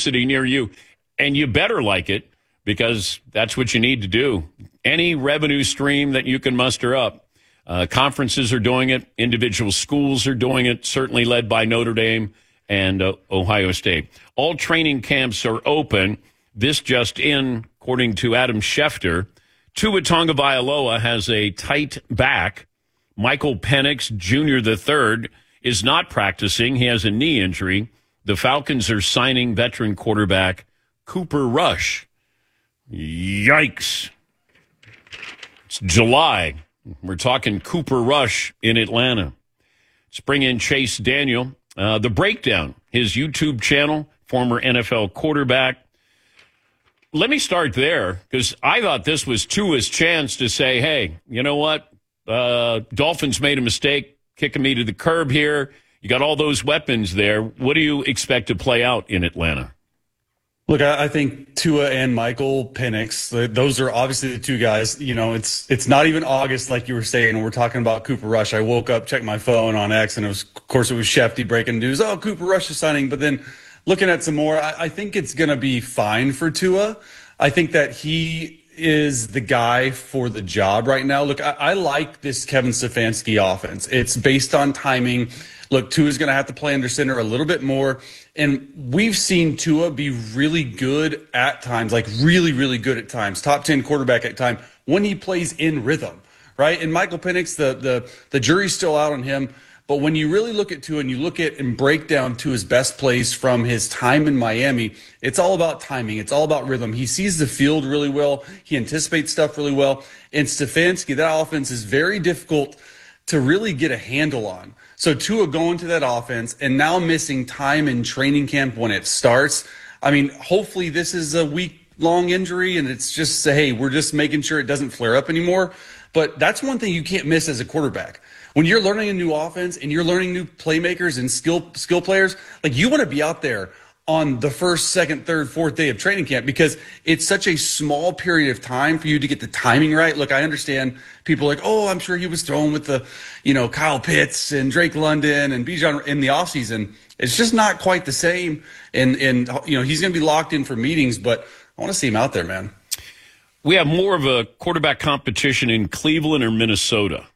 university near you, and you better like it because that's what you need to do. Any revenue stream that you can muster up. Conferences are doing it. Individual schools are doing it, certainly led by Notre Dame and Ohio State. All training camps are open. This just in, according to Adam Schefter, Tua Tagovailoa has a tight back. Michael Penix Jr. III is not practicing. He has a knee injury. The Falcons are signing veteran quarterback Cooper Rush. Yikes. It's July. We're talking Cooper Rush in Atlanta. Let's bring in Chase Daniel. The Breakdown, his YouTube channel, former NFL quarterback. Let me start there because I thought this was Tua's chance to say, hey, you know what? Dolphins made a mistake kicking me to the curb here. You got all those weapons there. What do you expect to play out in Atlanta? Look, I think Tua and Michael Penix, those are obviously the two guys. You know, it's not even August like you were saying. We're talking about Cooper Rush. I woke up, checked my phone on X, and of course it was Shefty breaking news. Oh, Cooper Rush is signing. But then looking at some more, I think it's going to be fine for Tua. I think that he is the guy for the job right now. Look, I like this Kevin Stefanski offense. It's based on timing. Look, Tua's going to have to play under center a little bit more. And we've seen Tua be really good at times, like really, really good at times, top 10 quarterback at time when he plays in rhythm, right? And Michael Penix, the jury's still out on him. But when you really look at Tua and you look at and break down Tua's best plays from his time in Miami, it's all about timing. It's all about rhythm. He sees the field really well. He anticipates stuff really well. And Stefanski, that offense is very difficult to really get a handle on. So Tua going to that offense and now missing time in training camp when it starts. I mean, hopefully this is a week-long injury and it's just, hey, we're just making sure it doesn't flare up anymore. But that's one thing you can't miss as a quarterback. When you're learning a new offense and you're learning new playmakers and skill players, like you want to be out there on the first, second, third, fourth day of training camp because it's such a small period of time for you to get the timing right. Look, I understand people are like, oh, I'm sure he was throwing with the, Kyle Pitts and Drake London and Bijan in the offseason. It's just not quite the same. And he's going to be locked in for meetings, but I want to see him out there, man. We have more of a quarterback competition in Cleveland or Minnesota.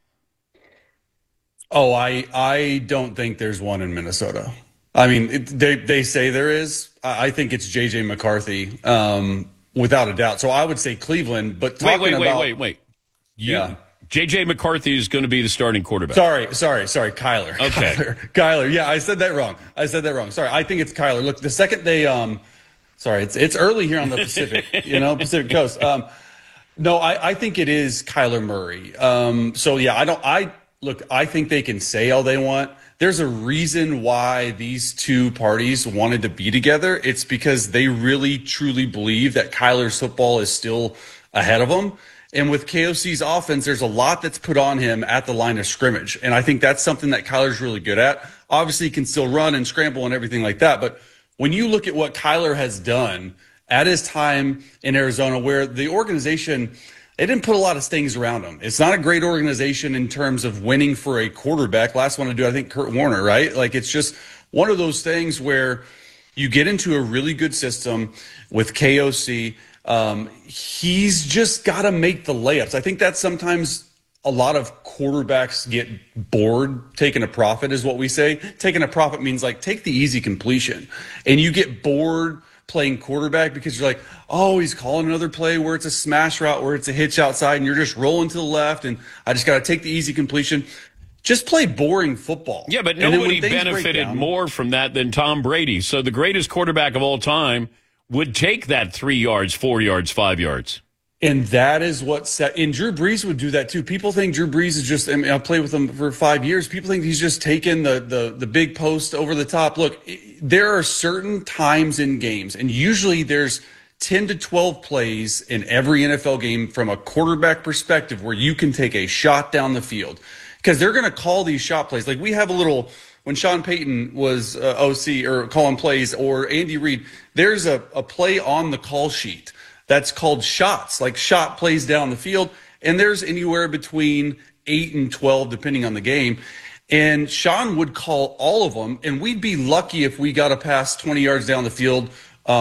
Oh, I don't think there's one in Minnesota. I mean, they say there is. I think it's J.J. McCarthy, without a doubt. So I would say Cleveland. But wait. J.J. McCarthy is going to be the starting quarterback. Sorry, Kyler. Okay. Kyler. Yeah, I said that wrong. Sorry, I think it's Kyler. Look, the second they it's early here on the Pacific, Pacific Coast. No, I think it is Kyler Murray. I think they can say all they want. There's a reason why these two parties wanted to be together. It's because they really, truly believe that Kyler's football is still ahead of them. And with KOC's offense, there's a lot that's put on him at the line of scrimmage. And I think that's something that Kyler's really good at. Obviously, he can still run and scramble and everything like that. But when you look at what Kyler has done at his time in Arizona, where the organization – they didn't put a lot of things around him. It's not a great organization in terms of winning for a quarterback. Last one to do, I think, Kurt Warner, right? Like, it's just one of those things where you get into a really good system with KOC. He's just got to make the layups. I think that sometimes a lot of quarterbacks get bored taking a profit, is what we say. Taking a profit means, like, take the easy completion. And you get bored playing quarterback because you're like, oh, he's calling another play where it's a smash route, where it's a hitch outside, and you're just rolling to the left, and I just got to take the easy completion. Just play boring football. Yeah, but nobody benefited more from that than Tom Brady. So the greatest quarterback of all time would take that 3 yards, 4 yards, 5 yards. And that is what set. And Drew Brees would do that too. People think Drew Brees is just. I mean, I've played with him for 5 years. People think he's just taking the big post over the top. Look, there are certain times in games, and usually there's 10 to 12 plays in every NFL game from a quarterback perspective where you can take a shot down the field, because they're going to call these shot plays. Like, we have a little. When Sean Payton was OC or calling plays, or Andy Reid, there's a play on the call sheet that's called shots, like shot plays down the field. And there's anywhere between 8 and 12, depending on the game. And Sean would call all of them, and we'd be lucky if we got a pass 20 yards down the field